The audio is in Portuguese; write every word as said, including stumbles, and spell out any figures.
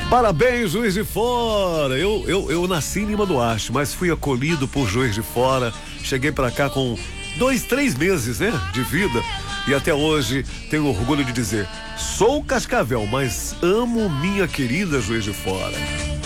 Parabéns, Juiz de Fora. Eu, eu, eu nasci em Lima do Oeste, mas fui acolhido por Juiz de Fora. Cheguei pra cá com dois, três meses, né, de vida. E até hoje tenho orgulho de dizer, sou Cascavel, mas amo minha querida Juiz de Fora.